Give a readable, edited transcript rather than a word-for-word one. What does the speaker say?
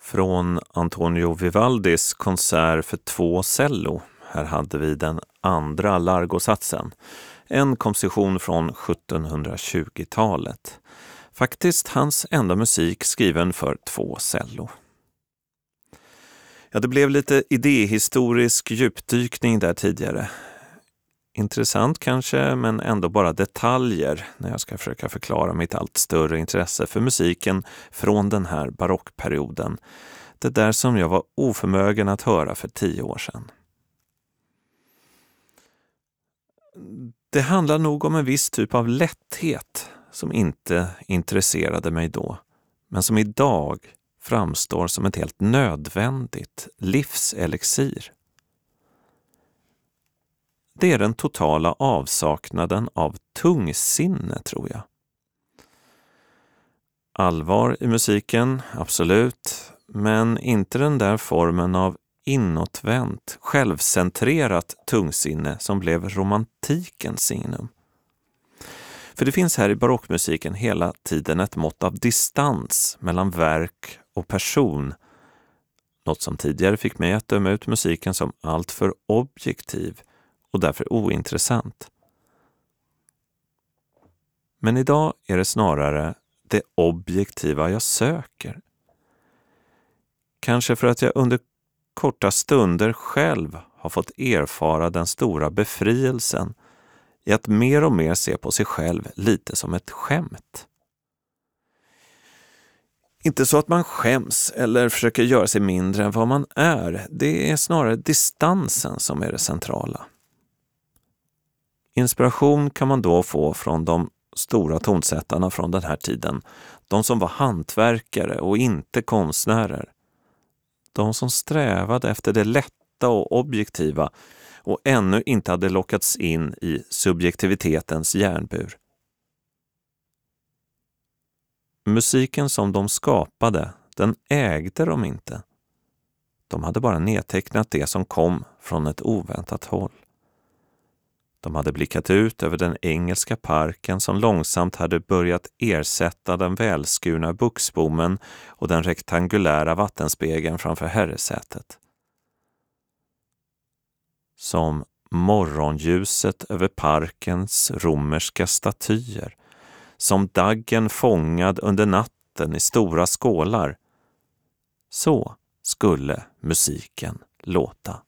Från Antonio Vivaldis konsert för 2 cello. Här hade vi den andra largosatsen. En komposition från 1720-talet. Faktiskt hans enda musik skriven för 2 cello. Ja, det blev lite idéhistorisk djupdykning där tidigare. Intressant kanske, men ändå bara detaljer när jag ska försöka förklara mitt allt större intresse för musiken från den här barockperioden. Det där som jag var oförmögen att höra för 10 år sedan. Det handlar nog om en viss typ av lätthet som inte intresserade mig då, men som idag framstår som ett helt nödvändigt livselixir. Det är den totala avsaknaden av tungsinne, tror jag. Allvar i musiken, absolut, men inte den där formen av inåtvänt, självcentrerat tungsinne som blev romantikens signum. För det finns här i barockmusiken hela tiden ett mått av distans mellan verk och person, något som tidigare fick mig att döma ut musiken som alltför objektiv och därför ointressant. Men idag är det snarare det objektiva jag söker. Kanske för att jag under korta stunder själv har fått erfara den stora befrielsen i att mer och mer se på sig själv lite som ett skämt. Inte så att man skäms eller försöker göra sig mindre än vad man är. Det är snarare distansen som är det centrala. Inspiration kan man då få från de stora tonsättarna från den här tiden. De som var hantverkare och inte konstnärer. De som strävade efter det lätta och objektiva och ännu inte hade lockats in i subjektivitetens järnbur. Musiken som de skapade, den ägde de inte. De hade bara nedtecknat det som kom från ett oväntat håll. De hade blickat ut över den engelska parken som långsamt hade börjat ersätta den välskurna buxbommen och den rektangulära vattenspegeln framför herresätet. Som morgonljuset över parkens romerska statyer, som daggen fångad under natten i stora skålar. Så skulle musiken låta.